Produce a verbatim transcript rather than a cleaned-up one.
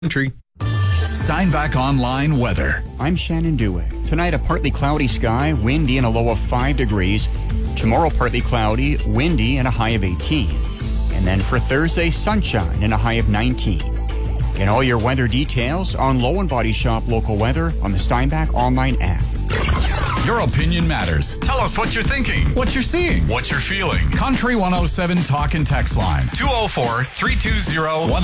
Country. Steinbach Online weather. I'm Shannon Dewick. Tonight, a partly cloudy sky, windy and a low of five degrees. Tomorrow, partly cloudy, windy and a high of eighteen. And then for Thursday, sunshine and a high of nineteen. Get all your weather details on Low and Body Shop Local Weather on the Steinbach Online app. Your opinion matters. Tell us what you're thinking, what you're seeing, what you're feeling. Country one oh seven Talk and Text Line two oh four, three two zero, one